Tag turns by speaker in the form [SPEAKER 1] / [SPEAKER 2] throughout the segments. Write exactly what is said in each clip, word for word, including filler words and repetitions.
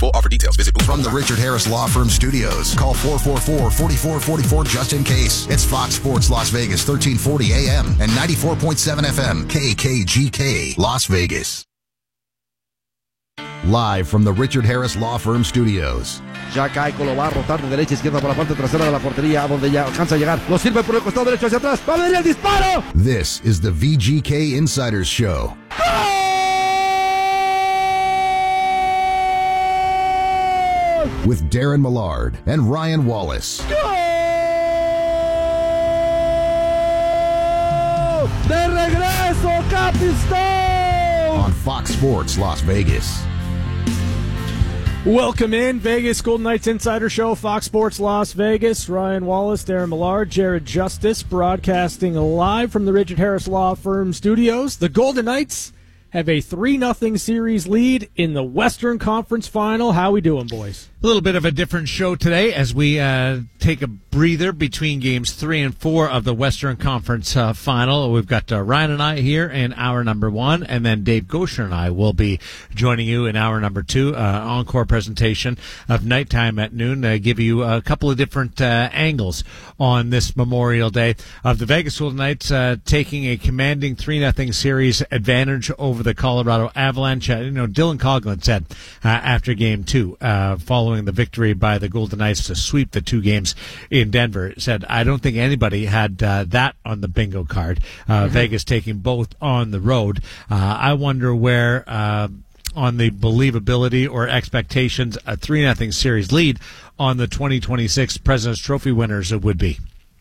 [SPEAKER 1] Full offer details. Visit
[SPEAKER 2] From the Richard Harris Law Firm Studios, call four four four, four four four four just in case. It's Fox Sports Las Vegas, thirteen forty A M and ninety-four point seven F M, K K G K, Las Vegas. Live from the Richard Harris Law Firm Studios.
[SPEAKER 3] Ya Caico lo va a rotar de derecha a izquierda por la parte trasera de la portería, donde ya alcanza a llegar. Lo sirve por el costado derecho hacia atrás. ¡Va a venir el disparo!
[SPEAKER 2] This is the V G K Insiders Show. With Darren Millard and Ryan Wallace.
[SPEAKER 3] ¡Gol! ¡De regreso, Capistone!
[SPEAKER 2] On Fox Sports Las Vegas.
[SPEAKER 4] Welcome in, Vegas Golden Knights Insider Show, Fox Sports Las Vegas. Ryan Wallace, Darren Millard, Jared Justice, broadcasting live from the Richard Harris Law Firm Studios. The Golden Knights have a three nothing series lead in the Western Conference Final. How we doing, boys?
[SPEAKER 5] A little bit of a different show today as we uh, take a breather between games three and four of the Western Conference uh, Final. We've got uh, Ryan and I here in hour number one, and then Dave Gosher and I will be joining you in hour number two, uh, encore presentation of Nighttime at Noon, uh, give you a couple of different uh, angles on this Memorial Day of the Vegas Golden Knights uh, taking a commanding three nothing series advantage over the Colorado Avalanche. Uh, you know, Dylan Coghlan said uh, after game two, uh, following the victory by the Golden Knights to sweep the two games in Denver, said, I don't think anybody had uh, that on the bingo card. Uh, mm-hmm. Vegas taking both on the road. Uh, I wonder where, uh, on the believability or expectations, a three nothing series lead on the twenty twenty-six President's Trophy winners would be.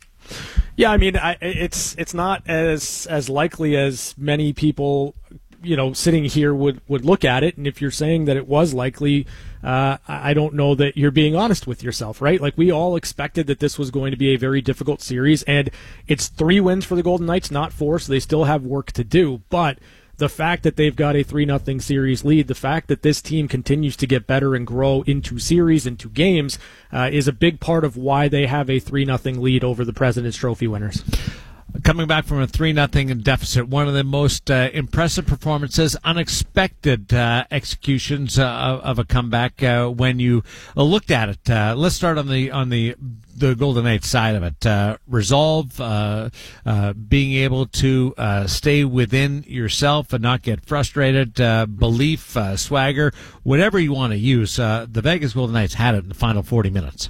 [SPEAKER 4] Yeah, I mean, I, it's it's not as as likely as many people, you know, sitting here would, would look at it. And if you're saying that it was likely, uh, I don't know that you're being honest with yourself, right? Like, we all expected that this was going to be a very difficult series, and it's three wins for the Golden Knights, not four, so they still have work to do. But the fact that they've got a three nothing series lead, the fact that this team continues to get better and grow into series, into games, uh, is a big part of why they have a three nothing lead over the President's Trophy winners.
[SPEAKER 5] Coming back from a three nothing deficit, one of the most uh, impressive performances, unexpected uh, executions uh, of a comeback uh, when you uh, looked at it. Uh, let's start on the on the the Golden Knights side of it. Uh, resolve, uh, uh, being able to uh, stay within yourself and not get frustrated, uh, belief, uh, swagger, whatever you want to use. Uh, the Vegas Golden Knights had it in the final forty minutes.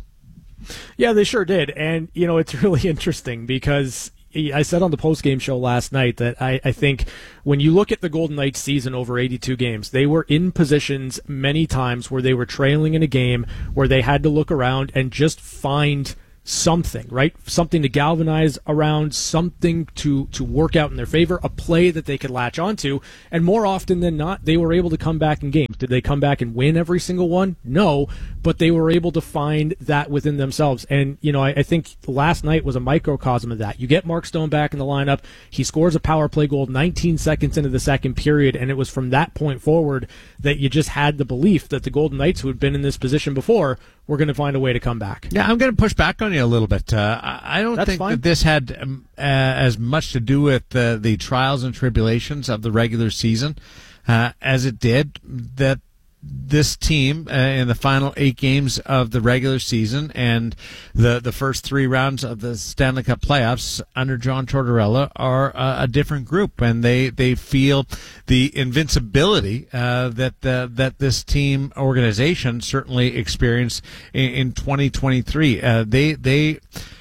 [SPEAKER 4] Yeah, they sure did. And, you know, it's really interesting because I said on the post-game show last night that I, I think when you look at the Golden Knights season over eighty-two games, they were in positions many times where they were trailing in a game where they had to look around and just find something, right? Something to galvanize around, something to, to work out in their favor, a play that they could latch onto. And more often than not, they were able to come back in games. Did they come back and win every single one? No, but they were able to find that within themselves. And, you know, I, I think last night was a microcosm of that. You get Mark Stone back in the lineup. He scores a power play goal nineteen seconds into the second period, and it was from that point forward that you just had the belief that the Golden Knights, who had been in this position before, were going to find a way to come back.
[SPEAKER 5] Yeah, I'm going to push back on you a little bit. Uh, I don't
[SPEAKER 4] That's
[SPEAKER 5] think
[SPEAKER 4] fine.
[SPEAKER 5] that this had um, uh, as much to do with uh, the trials and tribulations of the regular season uh, as it did that this team uh, in the final eight games of the regular season and the the first three rounds of the Stanley Cup playoffs under John Tortorella are uh, a different group, and they, they feel the invincibility uh, that uh, that this team organization certainly experienced in, in twenty twenty-three. Uh, they they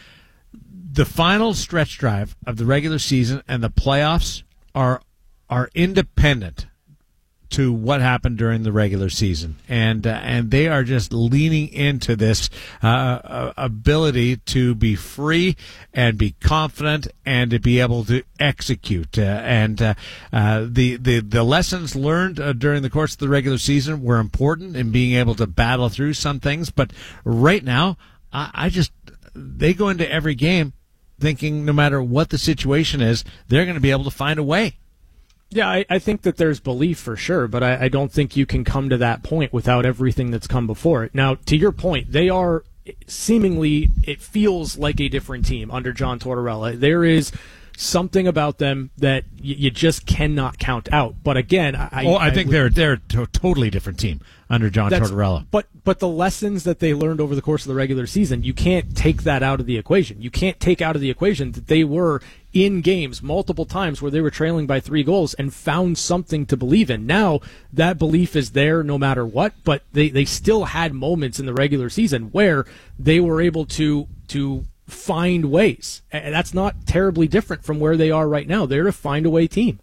[SPEAKER 5] the final stretch drive of the regular season and the playoffs are are independent to what happened during the regular season, and uh, and they are just leaning into this uh, ability to be free and be confident and to be able to execute. Uh, and uh, uh, the the the lessons learned uh, during the course of the regular season were important in being able to battle through some things. But right now, I, I just they go into every game thinking no matter what the situation is, they're going to be able to find a way.
[SPEAKER 4] Yeah, I, I think that there's belief for sure, but I, I don't think you can come to that point without everything that's come before it. Now, to your point, they are seemingly, it feels like a different team under John Tortorella. There is something about them that y- you just cannot count out. But again, I,
[SPEAKER 5] oh, I, I think
[SPEAKER 4] would,
[SPEAKER 5] they're they're a to- totally different team under John Tortorella.
[SPEAKER 4] But but the lessons that they learned over the course of the regular season, you can't take that out of the equation. You can't take out of the equation that they were in games multiple times where they were trailing by three goals and found something to believe in. Now that belief is there no matter what, but they, they still had moments in the regular season where they were able to to find ways. And that's not terribly different from where they are right now. They're a find a way team.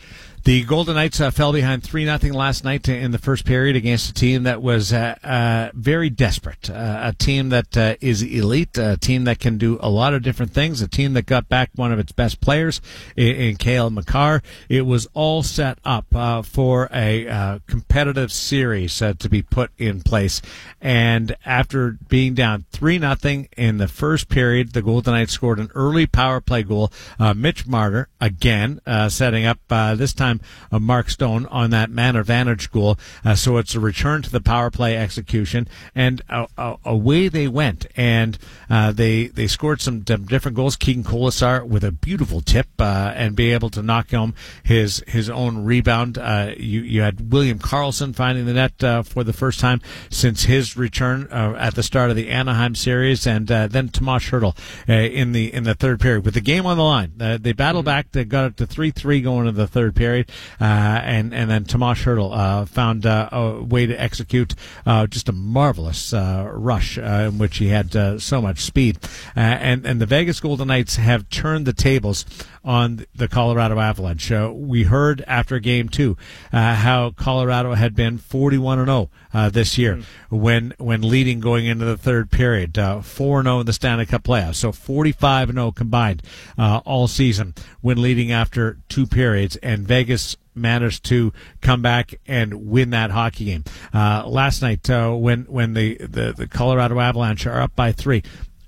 [SPEAKER 5] The Golden Knights uh, fell behind three nothing last night in the first period against a team that was uh, uh, very desperate, uh, a team that uh, is elite, a team that can do a lot of different things, a team that got back one of its best players in, in Cale Makar. It was all set up uh, for a uh, competitive series uh, to be put in place. And after being down three nothing in the first period, the Golden Knights scored an early power play goal. Uh, Mitch Marner, again, uh, setting up uh, this time Uh, Mark Stone on that man advantage goal. Uh, so it's a return to the power play execution, and uh, uh, away they went. And uh, they they scored some d- different goals. Keegan Colasar with a beautiful tip uh, and be able to knock home his his own rebound. Uh, you you had William Karlsson finding the net uh, for the first time since his return uh, at the start of the Anaheim series, and uh, then Tomas Hertl uh, in the in the third period with the game on the line. Uh, they battled back. They got it to three three going into the third period. Uh, and, and then Tomas Hertl uh, found uh, a way to execute uh, just a marvelous uh, rush uh, in which he had uh, so much speed. Uh, and, and the Vegas Golden Knights have turned the tables on the Colorado Avalanche. Uh, we heard after game two uh, how Colorado had been forty-one and oh uh, this year mm-hmm. when when leading going into the third period, uh, four and oh in the Stanley Cup playoffs, so forty-five and oh combined uh, all season when leading after two periods, and Vegas managed to come back and win that hockey game. Uh, last night, uh, when when the, the, the Colorado Avalanche are up by three,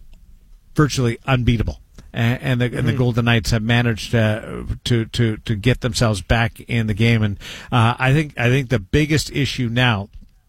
[SPEAKER 5] virtually unbeatable. And, and, the, and the Golden Knights have managed uh, to, to to get themselves back in the game. And uh, I think I think the biggest issue now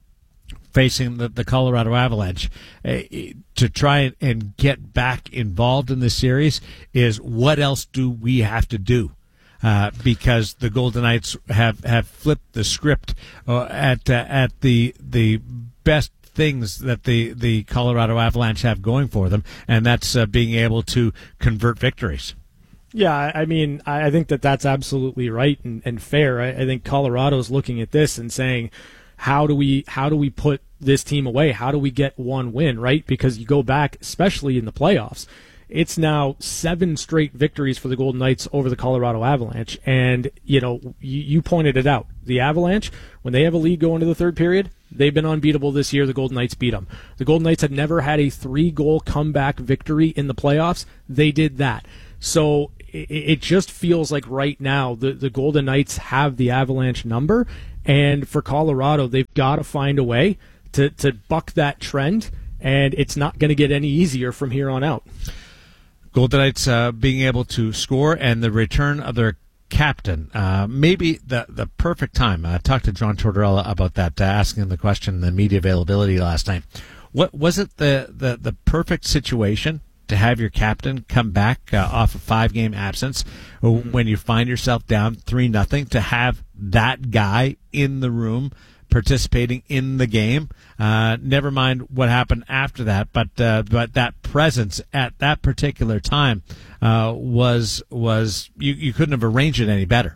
[SPEAKER 5] facing the, the Colorado Avalanche uh, to try and get back involved in the series is what else do we have to do? Uh, because the Golden Knights have, have flipped the script uh, at uh, at the the best things that the, the Colorado Avalanche have going for them, and that's uh, being able to convert victories.
[SPEAKER 4] Yeah, I mean, I think that that's absolutely right and, and fair. I, I think Colorado's looking at this and saying, how do we how do we put this team away? How do we get one win, right? Because you go back, especially in the playoffs, it's now seven straight victories for the Golden Knights over the Colorado Avalanche. And, you know, you, you pointed it out. The Avalanche, when they have a lead going to the third period, they've been unbeatable this year. The Golden Knights beat them. The Golden Knights have never had a three-goal comeback victory in the playoffs. They did that. So it, it just feels like right now the, the Golden Knights have the Avalanche number. And for Colorado, they've got to find a way to, to buck that trend. And it's not going to get any easier from here on out.
[SPEAKER 5] Golden Knights uh, being able to score and the return of their captain, uh, maybe the the perfect time. I talked to John Tortorella about that, uh, asking him the question, the media availability last night. What was it the, the, the perfect situation to have your captain come back uh, off a five-game absence mm-hmm. when you find yourself down three nothing, to have that guy in the room participating in the game? Uh, never mind what happened after that, but uh, but that presence at that particular time uh, was was you, you couldn't have arranged it any better.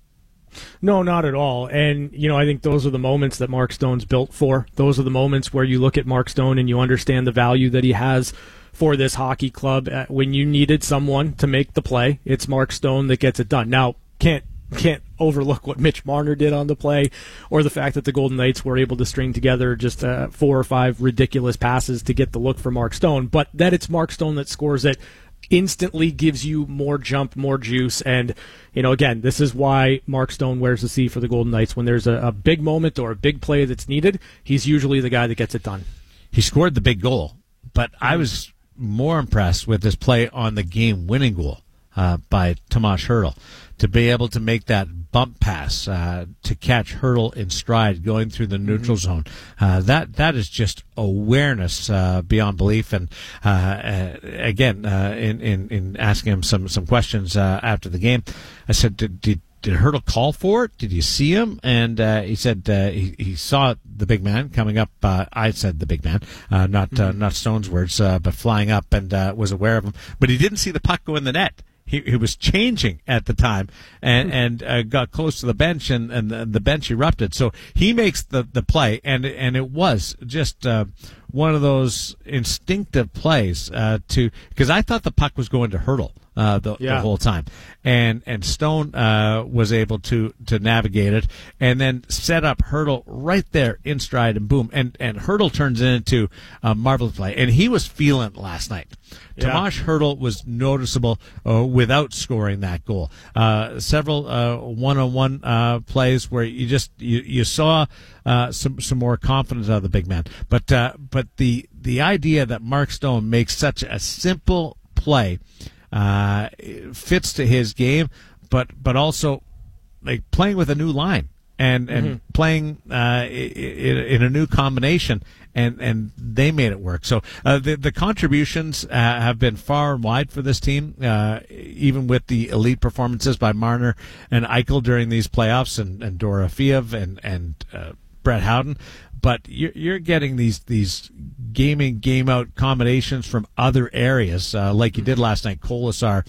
[SPEAKER 4] No, not at all. And, you know, I think those are the moments that Mark Stone's built for. Those are the moments where you look at Mark Stone and you understand the value that he has for this hockey club. Uh, when you needed someone to make the play, it's Mark Stone that gets it done. Now, can't Can't overlook what Mitch Marner did on the play, or the fact that the Golden Knights were able to string together just uh, four or five ridiculous passes to get the look for Mark Stone. But that it's Mark Stone that scores it instantly gives you more jump, more juice. And, you know, again, this is why Mark Stone wears the C for the Golden Knights. When there's a, a big moment or a big play that's needed, he's usually the guy that gets it done.
[SPEAKER 5] He scored the big goal, but I was more impressed with his play on the game-winning goal. uh, by Tomas Hertl. To be able to make that bump pass, uh, to catch Hertl in stride going through the neutral zone, uh, that that is just awareness uh, beyond belief. And uh, uh, again, uh, in, in in asking him some some questions uh, after the game, I said, did, did Did Hertl call for it? Did you see him? And uh, he said uh, he, he saw the big man coming up. Uh, I said the big man, uh, not uh, not Stone's words, uh, but flying up, and uh, was aware of him. But he didn't see the puck go in the net. He, he was changing at the time, and and uh, got close to the bench, and, and the, the bench erupted. So he makes the, the play, and and it was just uh, one of those instinctive plays uh, to because I thought the puck was going to Hertl. Uh, the,
[SPEAKER 4] yeah.
[SPEAKER 5] the whole time, and and Stone uh, was able to to navigate it, and then set up Hertl right there in stride, and boom, and and Hertl turns it into a marvelous play, and he was feeling it last night.
[SPEAKER 4] Yeah.
[SPEAKER 5] Tomas Hertl was noticeable uh, without scoring that goal. Uh, several uh, one-on-one uh, plays where you just you, you saw uh, some some more confidence out of the big man, but uh, but the the idea that Mark Stone makes such a simple play. Uh, fits to his game, but but also like playing with a new line and and mm-hmm. playing uh, in, in a new combination, and, and they made it work. So uh, the the contributions uh, have been far and wide for this team, uh, even with the elite performances by Marner and Eichel during these playoffs, and and Dorofeev and and uh, Brett Howden. But you're, you're getting these these game in, game out combinations from other areas, uh, like you did last night. Kolasar,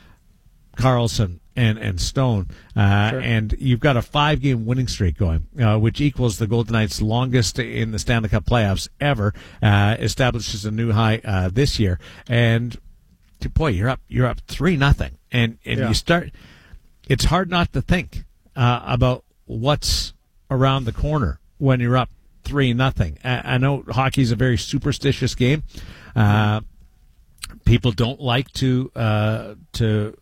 [SPEAKER 5] Carlson, and and Stone, uh, sure. And you've got a five game winning streak going, uh, which equals the Golden Knights' longest in the Stanley Cup playoffs ever. Uh, establishes a new high uh, this year, and boy, you're up you're up three nothing, and and yeah. you start. It's hard not to think uh, about what's around the corner when you're up three nothing. I know hockey's a very superstitious game. Uh, people don't like to uh, to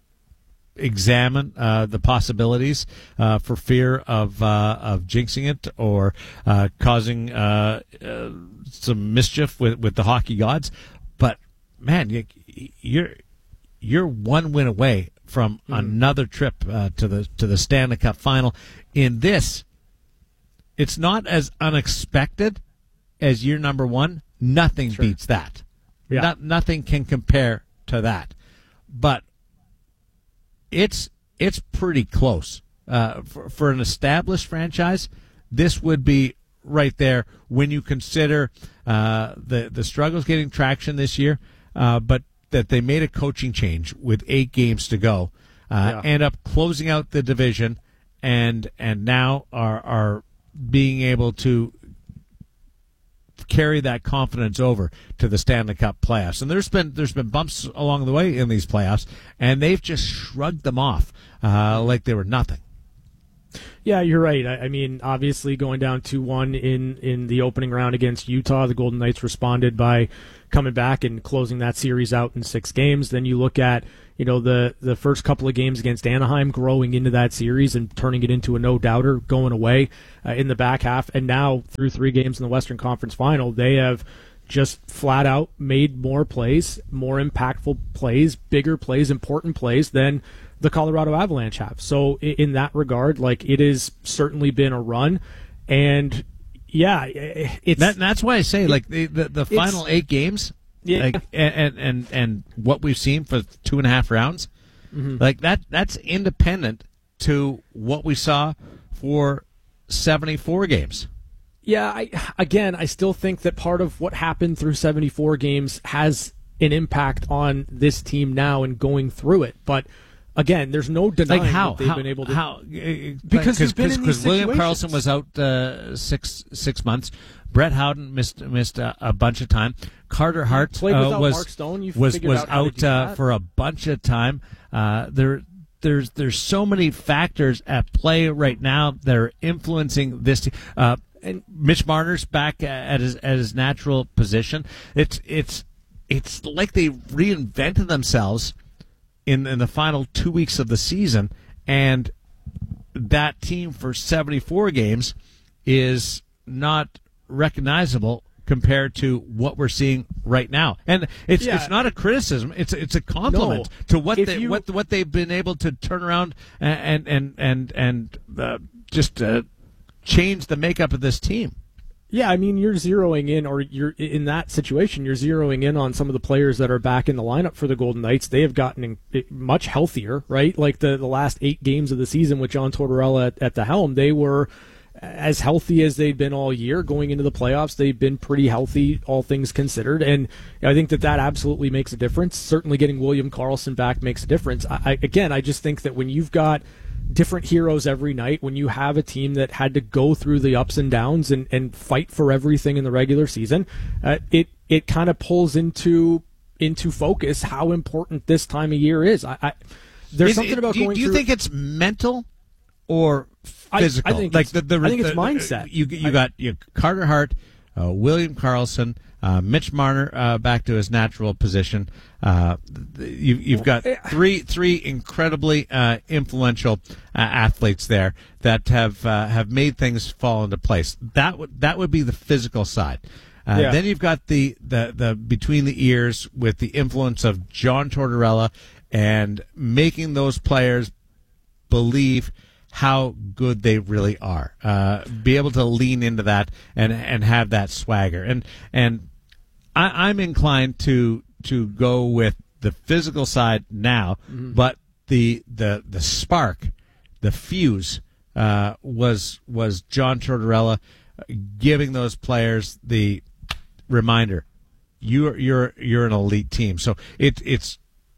[SPEAKER 5] examine uh, the possibilities uh, for fear of uh, of jinxing it or uh, causing uh, uh, some mischief with, with the hockey gods. But man, you, you're you're one win away from mm. another trip uh, to the to the Stanley Cup final. In this, it's not as unexpected as year number one. Nothing sure. beats that.
[SPEAKER 4] Yeah.
[SPEAKER 5] Not, nothing can compare to that. But it's it's pretty close. Uh, for, for an established franchise, this would be right there when you consider uh, the, the struggles getting traction this year, uh, but that they made a coaching change with eight games to go, uh, yeah. end up closing out the division, and and now are are being able to carry that confidence over to the Stanley Cup playoffs. And there's been there's been bumps along the way in these playoffs, and they've just shrugged them off uh, like they were nothing.
[SPEAKER 4] Yeah, you're right. I, I mean, obviously going down two one in, in the opening round against Utah, the Golden Knights responded by coming back and closing that series out in six games. Then you look at, you know, the, the first couple of games against Anaheim, growing into that series and turning it into a no-doubter, going away uh, in the back half. And now, through three games in the Western Conference Final, they have just flat out made more plays, more impactful plays, bigger plays, important plays than the Colorado Avalanche have. So in that regard, like, it has certainly been a run. And yeah, it's
[SPEAKER 5] that, that's why I say, like, the the, the final eight games,
[SPEAKER 4] yeah,
[SPEAKER 5] like, and and and what we've seen for two and a half rounds, mm-hmm. like that that's independent to what we saw for seventy-four games.
[SPEAKER 4] Yeah, I, again, I still think that part of what happened through seventy-four games has an impact on this team now and going through it, but. Again, there's no denying
[SPEAKER 5] like how
[SPEAKER 4] that they've
[SPEAKER 5] how,
[SPEAKER 4] been able to.
[SPEAKER 5] How?
[SPEAKER 4] Because you've been in these
[SPEAKER 5] William Karlsson was out uh, six six months. Brett Howden missed missed a, a bunch of time. Carter Hart uh, was
[SPEAKER 4] Mark Stone. You've
[SPEAKER 5] was was
[SPEAKER 4] out,
[SPEAKER 5] out uh, for a bunch of time. Uh, there there's there's so many factors at play right now that are influencing this team. Uh, and Mitch Marner's back at his at his natural position. It's it's it's like they reinvented themselves in in the final two weeks of the season, and that team for seventy-four games is not recognizable compared to what we're seeing right now. And it's
[SPEAKER 4] Yeah.
[SPEAKER 5] it's not a criticism; it's it's a compliment
[SPEAKER 4] No.
[SPEAKER 5] to what
[SPEAKER 4] If
[SPEAKER 5] they
[SPEAKER 4] you-
[SPEAKER 5] what what they've been able to turn around and and and and uh, just uh, change the makeup of this team.
[SPEAKER 4] Yeah, I mean, you're zeroing in, or you're in that situation, you're zeroing in on some of the players that are back in the lineup for the Golden Knights. They have gotten in, much healthier, right? Like the, the last eight games of the season with John Tortorella at, at the helm, they were as healthy as they'd been all year going into the playoffs. They've been pretty healthy, all things considered, and I think that that absolutely makes a difference. Certainly getting William Karlsson back makes a difference. I, I, again, I just think that when you've got different heroes every night, when you have a team that had to go through the ups and downs and, and fight for everything in the regular season, uh, it it kind of pulls into into focus how important this time of year is. I, I there's
[SPEAKER 5] Is
[SPEAKER 4] something
[SPEAKER 5] it-
[SPEAKER 4] about
[SPEAKER 5] do you,
[SPEAKER 4] going
[SPEAKER 5] do you
[SPEAKER 4] through.
[SPEAKER 5] think it's mental or
[SPEAKER 4] I- I
[SPEAKER 5] physical?
[SPEAKER 4] think
[SPEAKER 5] like
[SPEAKER 4] it's-
[SPEAKER 5] the, the,
[SPEAKER 4] I think it's
[SPEAKER 5] the-
[SPEAKER 4] mindset.
[SPEAKER 5] You you
[SPEAKER 4] I-
[SPEAKER 5] got you Carter Hart, uh, William Karlsson, uh, Mitch Marner uh, back to his natural position. Uh, you, you've got three three incredibly uh, influential uh, athletes there that have uh, have made things fall into place. That would that would be the physical side. Uh,
[SPEAKER 4] Yeah.
[SPEAKER 5] Then you've got the, the, the between the ears with the influence of John Tortorella and making those players believe how good they really are. Uh, be able to lean into that and and have that swagger. And and I, I'm inclined to to go with the physical side now,
[SPEAKER 4] Mm-hmm.
[SPEAKER 5] but the the the spark, the fuse uh, was was John Tortorella giving those players the reminder, you're you're you're an elite team. So it it's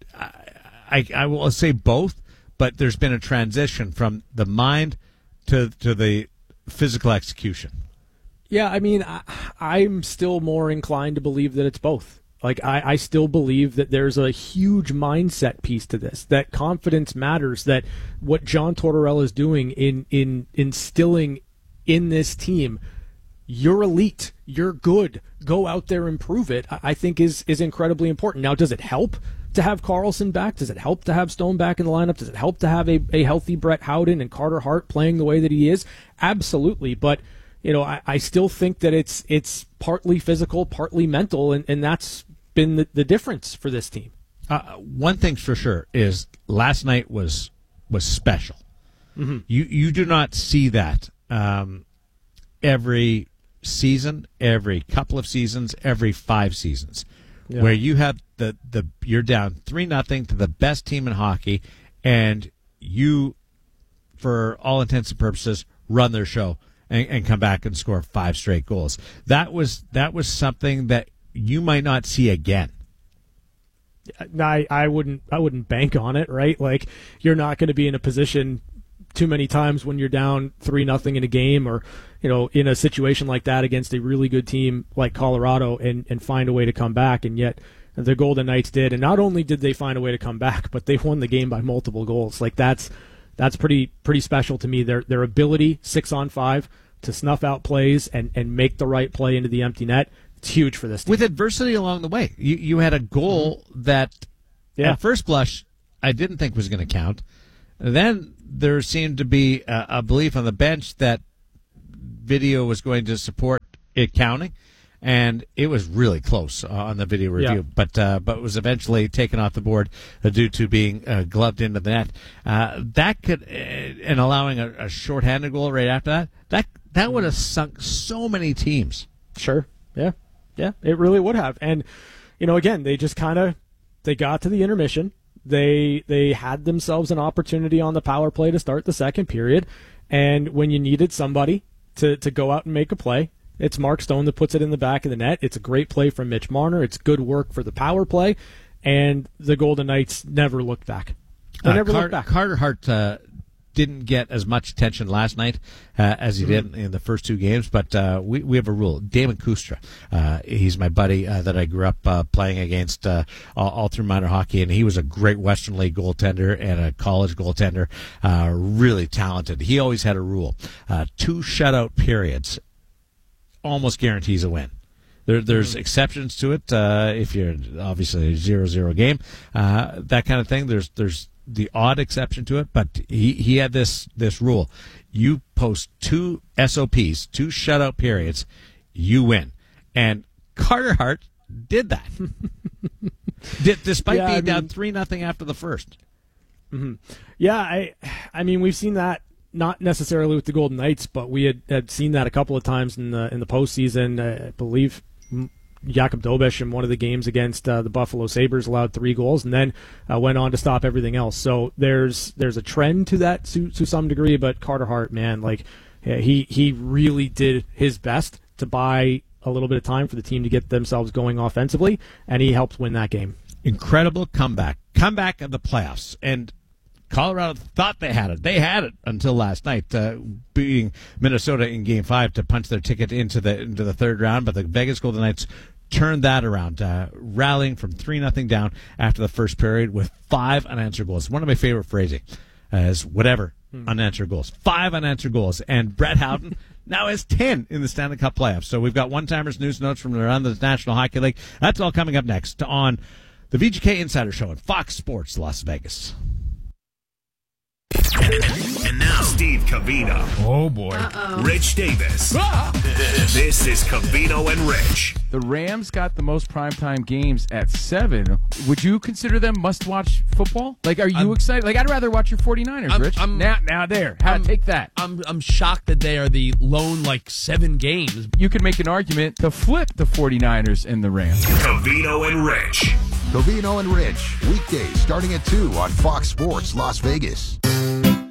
[SPEAKER 5] I I will say both, but there's been a transition from the mind to to the physical execution.
[SPEAKER 4] Yeah, I mean, I, I'm still more inclined to believe that it's both. Like, I, I still believe that there's a huge mindset piece to this, that confidence matters, that what John Tortorella is doing in, in instilling in this team, you're elite, you're good, go out there and prove it, I, I think is, is incredibly important. Now, does it help to have Karlsson back? Does it help to have Stone back in the lineup? Does it help to have a, a healthy Brett Howden and Carter Hart playing the way that he is? Absolutely, but you know, I, I still think that it's it's partly physical, partly mental, and, and that's been the, the difference for this team.
[SPEAKER 5] Uh, one thing's for sure is last night was was special. Mm-hmm. You you do not see that um, every season, every couple of seasons, every five seasons,
[SPEAKER 4] Yeah.
[SPEAKER 5] where you have the, the you're down three nothing to the best team in hockey, and you, for all intents and purposes, run their show and, and come back and score five straight goals. That was that was something that you might not see again.
[SPEAKER 4] I, I wouldn't I wouldn't bank on it, right? Like, you're not going to be in a position too many times when you're down three nothing in a game, or you know, in a situation like that against a really good team like Colorado, and, and find a way to come back. And yet the Golden Knights did, and not only did they find a way to come back, but they won the game by multiple goals. Like, that's that's pretty pretty special to me. Their their ability six on five to snuff out plays and, and make the right play into the empty net. It's huge for this team.
[SPEAKER 5] With adversity along the way. You you had a goal that
[SPEAKER 4] Yeah.
[SPEAKER 5] at first blush I didn't think was going to count. Then there seemed to be a, a belief on the bench that video was going to support it counting, and it was really close uh, on the video review,
[SPEAKER 4] Yeah.
[SPEAKER 5] but uh, but was eventually taken off the board uh, due to being uh, gloved into the net. Uh, that could, uh, and allowing a, a shorthanded goal right after that, that that would have sunk so many teams.
[SPEAKER 4] Sure. Yeah. Yeah, it really would have. And, you know, again, they just kind of, they got to the intermission. They they had themselves an opportunity on the power play to start the second period. And when you needed somebody to, to go out and make a play, it's Mark Stone that puts it in the back of the net. It's a great play from Mitch Marner. It's good work for the power play. And the Golden Knights never looked back. They
[SPEAKER 5] Uh,
[SPEAKER 4] never
[SPEAKER 5] Car-
[SPEAKER 4] looked back.
[SPEAKER 5] Carter Hart uh, didn't get as much attention last night uh, as he
[SPEAKER 4] Mm-hmm.
[SPEAKER 5] did in the first two games, but uh, we we have a rule. Damon Kustra, uh, he's my buddy uh, that I grew up uh, playing against uh, all, all through minor hockey, and he was a great Western League goaltender and a college goaltender, uh, really talented. He always had a rule: uh, two shutout periods almost guarantees a win. There, there's exceptions to it uh, if you're obviously a zero zero game, uh, that kind of thing. There's there's the odd exception to it, but he, he had this this rule: you post two S O Ps, two shutout periods, you win. And Carter Hart did that, did, despite
[SPEAKER 4] yeah,
[SPEAKER 5] being
[SPEAKER 4] I mean,
[SPEAKER 5] down three nothing after the first.
[SPEAKER 4] Mm-hmm. Yeah, I, I mean, we've seen that not necessarily with the Golden Knights, but we had, had seen that a couple of times in the in the postseason. Uh, I believe Jakub Dobeš in one of the games against uh, the Buffalo Sabres allowed three goals and then uh, went on to stop everything else. So there's there's a trend to that to, to some degree, but Carter Hart, man, like yeah, he he really did his best to buy a little bit of time for the team to get themselves going offensively, and he helped win that game.
[SPEAKER 5] Incredible comeback. Comeback of the playoffs. And Colorado thought they had it. They had it until last night, uh, beating Minnesota in Game Five to punch their ticket into the into the third round. But the Vegas Golden Knights turned that around, uh, rallying from three nothing down after the first period with five unanswered goals. One of my favorite phrasing uh, is whatever hmm. unanswered goals. Five unanswered goals, and Brett Howden now has ten in the Stanley Cup playoffs. So we've got one-timers, news notes from around the National Hockey League. That's all coming up next on the V G K Insider Show on Fox Sports Las Vegas.
[SPEAKER 1] And now, Steve Covino.
[SPEAKER 6] Oh, boy.
[SPEAKER 1] Uh-oh. Rich Davis. Ah! This is Covino and Rich.
[SPEAKER 6] The Rams got the most primetime games at seven. Would you consider them must-watch football? Like, are you I'm, excited? Like, I'd rather watch your 49ers,
[SPEAKER 7] I'm,
[SPEAKER 6] Rich.
[SPEAKER 7] I'm,
[SPEAKER 6] now, now there. How to take that?
[SPEAKER 7] I'm I'm shocked that they are the lone, like, seven games.
[SPEAKER 6] You could make an argument to flip the 49ers and the Rams.
[SPEAKER 1] Covino and Rich.
[SPEAKER 2] Covino and Rich. Weekdays starting at two on Fox Sports Las Vegas.